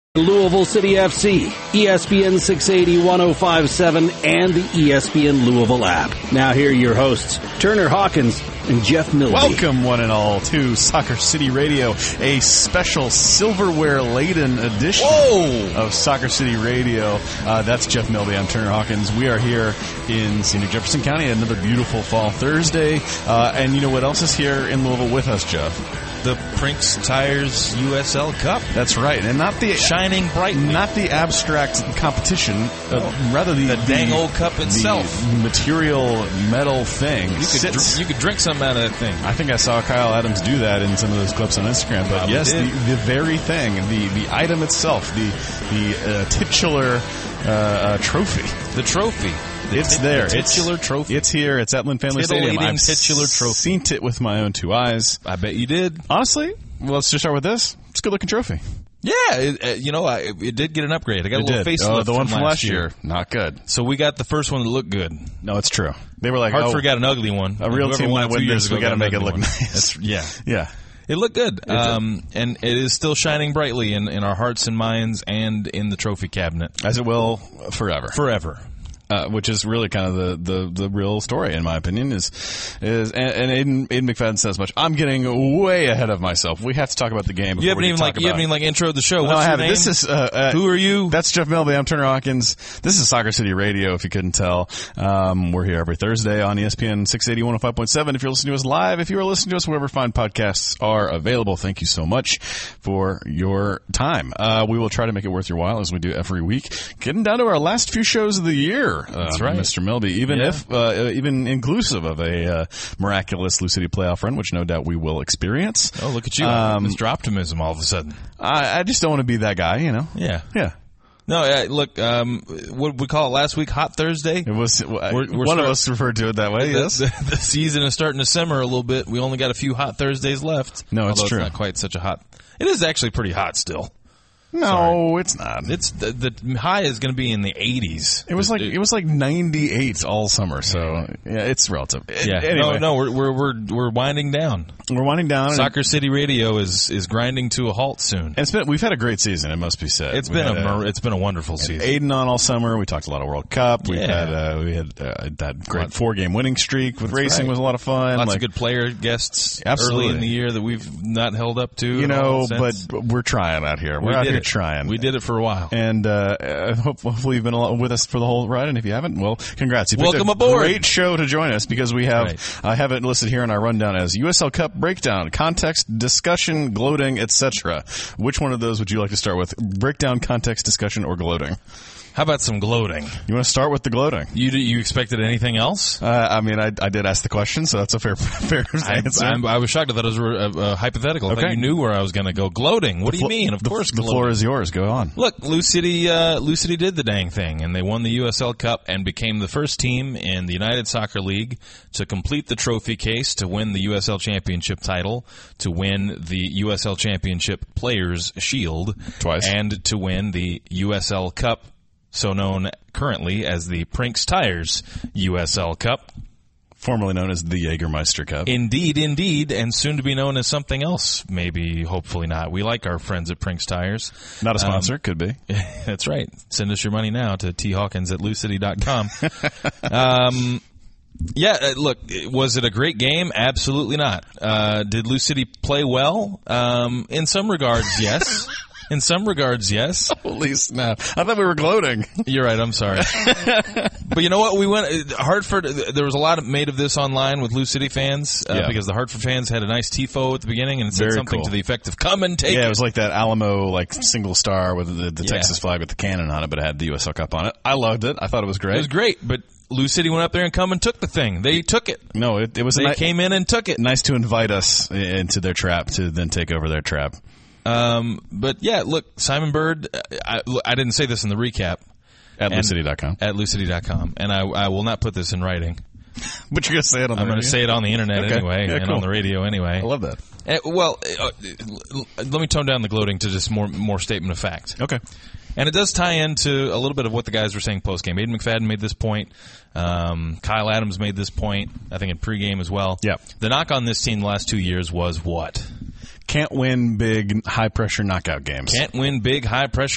Louisville City FC, ESPN 680 1057, and the ESPN Louisville app. Now here are your hosts, Turner Hawkins and Jeff Milby. Welcome, one and all, to Soccer City Radio, a special silverware-laden edition of Soccer City Radio. That's Jeff Milby. I'm Turner Hawkins. We are here in scenic Jefferson County, another beautiful fall Thursday. And you know what else is here in Louisville with us, Jeff? The Brinks Tires USL Cup. That's right, and not the shining brightly, not the abstract competition, rather the dang old cup itself, the material metal thing. You could drink something out of that thing. I think I saw Kyle Adams do that in some of those clips on Instagram. But yes, the very thing, the item itself, the titular trophy, the trophy. It's there. Titular trophy. It's here. It's at Lynn Family Stadium. I've titular trophy. Seen it with my own two eyes. I bet you did. Honestly, well, let's just start with this. It's a good looking trophy. Yeah, it did get an upgrade. I got a little facelift. The one from last year, not good. So we got the first one that looked good. No, it's true. They were like, Hartford got an ugly one. A real team might win this. We got to make it look nice. Yeah. It looked good, and it is still shining brightly in our hearts and minds and in the trophy cabinet. As it will forever. Forever. Which is really kind of the real story, in my opinion, is and Aiden McFadden says much. I'm getting way ahead of myself. We have to talk about the game. You haven't even introed the show. No, I haven't. This is who are you? That's Jeff Milby. I'm Turner Hawkins. This is Soccer City Radio. If you couldn't tell, we're here every Thursday on ESPN 680 105.7. If you're listening to us live, if you are listening to us wherever fine podcasts are available, thank you so much for your time. We will try to make it worth your while as we do every week. Getting down to our last few shows of the year. That's right, Mr. Milby. Even inclusive of a miraculous Lou City playoff run, which no doubt we will experience. Oh, look at you, Mr. Optimism! All of a sudden, I just don't want to be that guy, you know. Yeah. No, look, what did we call it last week? Hot Thursday? It was, one of us referred to it that way, yes. The season is starting to simmer a little bit. We only got a few hot Thursdays left. No, it's true. It's not quite such a hot. It is actually pretty hot still. No, it's not. It's the high is going to be in the 80s. It was like 98 all summer. So yeah, it's relative. Yeah. Anyway. No, we're winding down. We're winding down. Soccer City Radio is grinding to a halt soon. And we've had a great season. It must be said. It's been a wonderful season. Aiden on all summer. We talked a lot of World Cup. We had that great 4-game winning streak with racing was a lot of fun. Lots of good player guests absolutely. Early in the year that we've not held up to. You know, but we're trying out here. We're out here trying. We did it for a while. And hopefully you've been with us for the whole ride. And if you haven't, well, congrats. Welcome aboard. Great show to join us because we have, I have it listed here in our rundown as USL Cup breakdown, context, discussion, gloating, etc. Which one of those would you like to start with? Breakdown, context, discussion, or gloating? How about some gloating? You want to start with the gloating? You expected anything else? I mean, I did ask the question, so that's a fair answer. I was shocked. I thought it was hypothetical. I thought you knew where I was going to go. Gloating? What do you mean? Of course, the floor is yours. Go on. Look, Lou City did the dang thing, and they won the USL Cup and became the first team in the United Soccer League to complete the trophy case, to win the USL Championship title, to win the USL Championship Players' Shield twice, and to win the USL Cup, so known currently as the Brinks Tires USL Cup. Formerly known as the Jägermeister Cup. Indeed, and soon to be known as something else, maybe, hopefully not. We like our friends at Brinks Tires. Not a sponsor, could be. That's right. Send us your money now to thawkins@loucity.com. Look, was it a great game? Absolutely not. Did Lou City play well? In some regards, yes. In some regards, yes. Holy snap. I thought we were gloating. You're right. I'm sorry. But you know what? We went Hartford. There was a lot made of this online with Lou City fans because the Hartford fans had a nice tifo at the beginning and it said something to the effect of "Come and take it." Yeah, it was like that Alamo single star with the Texas flag with the cannon on it, but it had the USL Cup on it. I loved it. I thought it was great. It was great, but Lou City went up there and come and took the thing. They took it. No, it was. They came in and took it. Nice to invite us into their trap to then take over their trap. But yeah, look, Simon Bird, I didn't say this in the recap. At LouCity.com. At LouCity.com. And I will not put this in writing. But you're going to say it on the radio? I'm going to say it on the internet anyway, and on the radio anyway. I love that. Let me tone down the gloating to just more statement of fact. Okay. And it does tie into a little bit of what the guys were saying post-game. Aiden McFadden made this point. Kyle Adams made this point, I think, in pregame as well. Yeah. The knock on this team the last 2 years was what? Can't win big, high-pressure knockout games. Can't win big, high-pressure